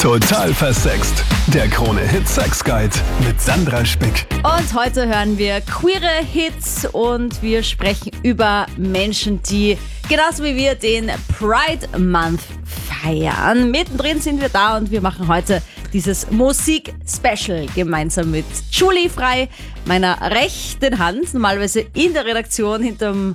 Total versext. Der Krone-Hit Sex Guide mit Sandra Spick. Und heute hören wir queere Hits und wir sprechen über Menschen, die genauso wie wir den Pride Month feiern. Mittendrin sind wir da und wir machen heute dieses Musik-Special gemeinsam mit Julie Frei, meiner rechten Hand, normalerweise in der Redaktion hinterm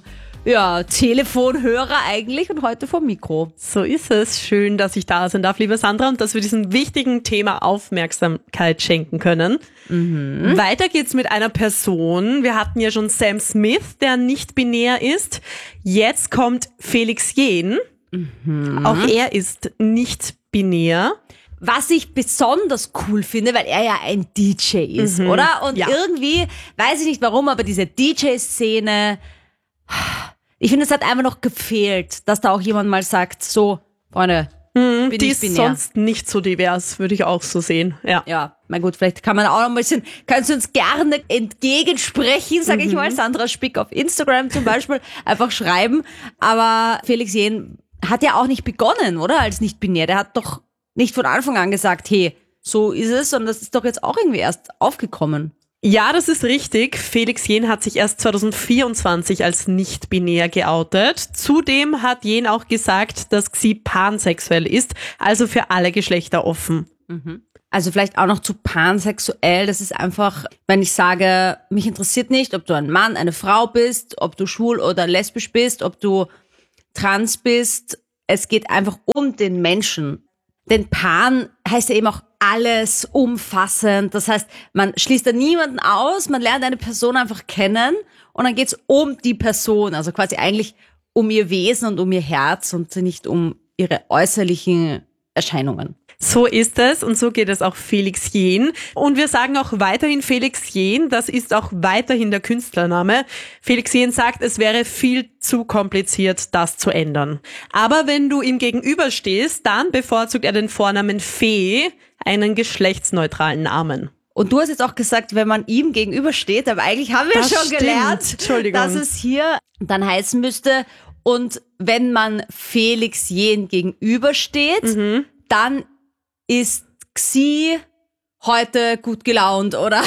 Telefonhörer eigentlich und heute vom Mikro. So ist es. Schön, dass ich da sein darf, liebe Sandra, und dass wir diesem wichtigen Thema Aufmerksamkeit schenken können. Weiter geht's mit einer Person. Wir hatten ja schon Sam Smith, der nicht binär ist. Jetzt kommt Felix Jähn. Auch er ist nicht binär. Was ich besonders cool finde, weil er ja ein DJ ist, oder? Und irgendwie, weiß ich nicht warum, aber diese DJ-Szene, ich finde, es hat einfach noch gefehlt, dass da auch jemand mal sagt, so, Freunde, bin die ich ist binär. sonst nicht so divers, würde ich auch so sehen. Ja, na gut, vielleicht kann man auch noch ein bisschen, kannst du uns gerne entgegensprechen, sage ich mal, Sandra Spick auf Instagram zum Beispiel, einfach schreiben. Aber Felix Jähn hat ja auch nicht begonnen, oder? Als nicht binär. Der hat doch nicht von Anfang an gesagt, hey, so ist es, sondern das ist doch jetzt auch irgendwie erst aufgekommen. Ja, das ist richtig. Felix Jähn hat sich erst 2024 als nicht-binär geoutet. Zudem hat Jähn auch gesagt, dass sie pansexuell ist, also für alle Geschlechter offen. Also vielleicht auch noch zu pansexuell, das ist einfach, wenn ich sage, mich interessiert nicht, ob du ein Mann, eine Frau bist, ob du schwul oder lesbisch bist, ob du trans bist, es geht einfach um den Menschen. Denn Pan heißt ja eben auch alles umfassend. Das heißt, man schließt da niemanden aus, man lernt eine Person einfach kennen und dann geht's um die Person. Also quasi eigentlich um ihr Wesen und um ihr Herz und nicht um ihre äußerlichen Erscheinungen. So ist es und so geht es auch Felix Jähn. Und wir sagen auch weiterhin Felix Jähn, das ist auch weiterhin der Künstlername. Felix Jähn sagt, es wäre viel zu kompliziert, das zu ändern. Aber wenn du ihm gegenüberstehst, dann bevorzugt er den Vornamen Fee, einen geschlechtsneutralen Namen. Und du hast jetzt auch gesagt, wenn man ihm gegenübersteht, aber eigentlich haben wir Das schon stimmt. gelernt, dass es hier dann heißen müsste. Und wenn man Felix Jähn gegenübersteht, dann ist Xi heute gut gelaunt, oder?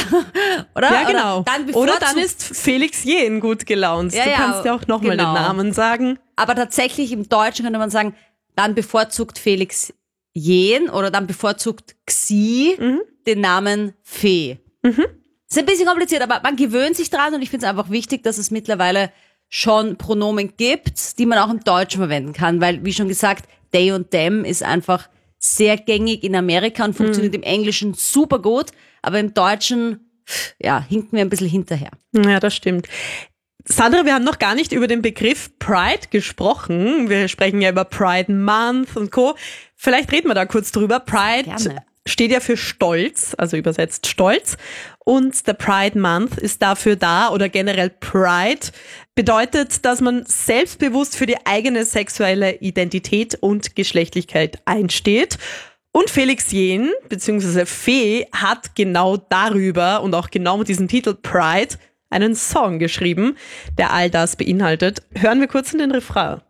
Ja, genau. Oder dann ist Felix Jähn gut gelaunt. Ja, du kannst ja auch nochmal den Namen sagen. Aber tatsächlich im Deutschen könnte man sagen, dann bevorzugt Felix Jähn oder dann bevorzugt Xi den Namen Fee. Ist ein bisschen kompliziert, aber man gewöhnt sich dran und ich finde es einfach wichtig, dass es mittlerweile schon Pronomen gibt, die man auch im Deutschen verwenden kann, weil, wie schon gesagt, they und them ist einfach sehr gängig in Amerika und funktioniert im Englischen super gut, aber im Deutschen, hinken wir ein bisschen hinterher. Ja, das stimmt. Sandra, wir haben noch gar nicht über den Begriff Pride gesprochen. Wir sprechen ja über Pride Month und Co. Vielleicht reden wir da kurz drüber. Pride steht ja für Stolz, also übersetzt Stolz. Und der Pride Month ist dafür da, oder generell Pride bedeutet, dass man selbstbewusst für die eigene sexuelle Identität und Geschlechtlichkeit einsteht. Und Felix Jähn, beziehungsweise Fee, hat genau darüber und auch genau mit diesem Titel Pride einen Song geschrieben, der all das beinhaltet. Hören wir kurz in den Refrain.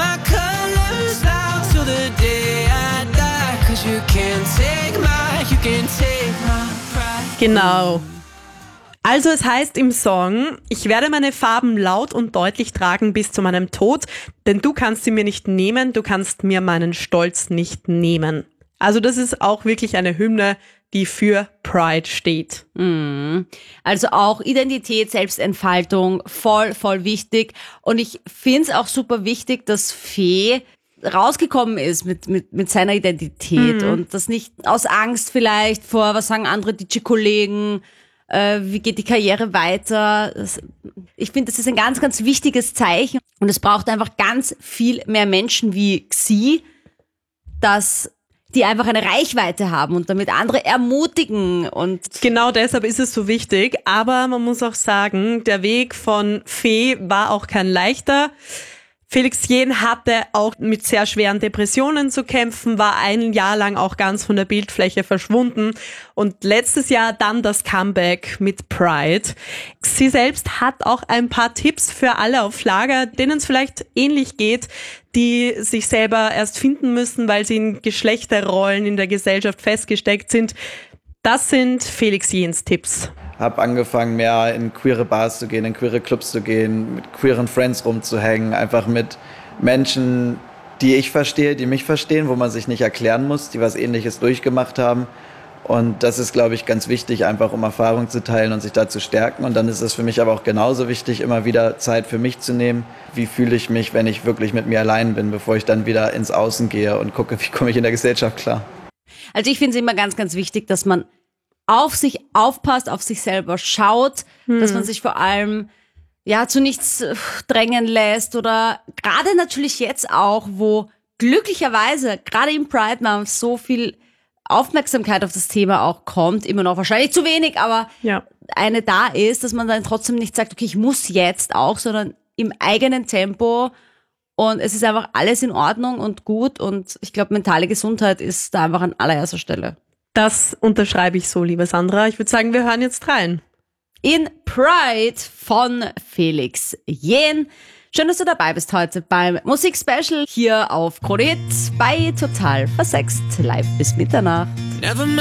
Genau. Also es heißt im Song, ich werde meine Farben laut und deutlich tragen bis zu meinem Tod, denn du kannst sie mir nicht nehmen, du kannst mir meinen Stolz nicht nehmen. Also das ist auch wirklich eine Hymne, die für Pride steht. Also auch Identität, Selbstentfaltung, voll wichtig. Und ich finde es auch super wichtig, dass Fee rausgekommen ist mit seiner Identität und das nicht aus Angst vielleicht vor, was sagen andere DJ-Kollegen, wie geht die Karriere weiter. Ich finde, das ist ein ganz, ganz wichtiges Zeichen und es braucht einfach ganz viel mehr Menschen wie Xi, die einfach eine Reichweite haben und damit andere ermutigen. Und genau deshalb ist es so wichtig, aber man muss auch sagen, der Weg von Fee war auch kein leichter. Felix Jähn hatte auch mit sehr schweren Depressionen zu kämpfen, war ein Jahr lang auch ganz von der Bildfläche verschwunden und letztes Jahr dann das Comeback mit Pride. Sie selbst hat auch ein paar Tipps für alle auf Lager, denen es vielleicht ähnlich geht, die sich selber erst finden müssen, weil sie in Geschlechterrollen in der Gesellschaft festgesteckt sind. Das sind Felix Jähns Tipps. Habe angefangen, mehr in queere Bars zu gehen, in queere Clubs zu gehen, mit queeren Friends rumzuhängen, einfach mit Menschen, die ich verstehe, die mich verstehen, wo man sich nicht erklären muss, die was Ähnliches durchgemacht haben. Und das ist, glaube ich, ganz wichtig, einfach um Erfahrung zu teilen und sich da zu stärken. Und dann ist es für mich aber auch genauso wichtig, immer wieder Zeit für mich zu nehmen. Wie fühle ich mich, wenn ich wirklich mit mir allein bin, bevor ich dann wieder ins Außen gehe und gucke, wie komme ich in der Gesellschaft klar. Also ich finde es immer ganz, ganz wichtig, dass man auf sich aufpasst, auf sich selber schaut, dass man sich vor allem zu nichts drängen lässt oder gerade natürlich jetzt auch, wo glücklicherweise gerade im Pride Month so viel Aufmerksamkeit auf das Thema auch kommt, immer noch wahrscheinlich zu wenig, aber eine da ist, dass man dann trotzdem nicht sagt, okay, ich muss jetzt auch, sondern im eigenen Tempo und es ist einfach alles in Ordnung und gut und ich glaube, mentale Gesundheit ist da einfach an allererster Stelle. Das unterschreibe ich so, liebe Sandra. Ich würde sagen, wir hören jetzt rein. In Pride von Felix Jähn. Schön, dass du dabei bist heute beim Musikspecial hier auf Krone Hit bei Total Versext. Live bis Mitternacht. Never mind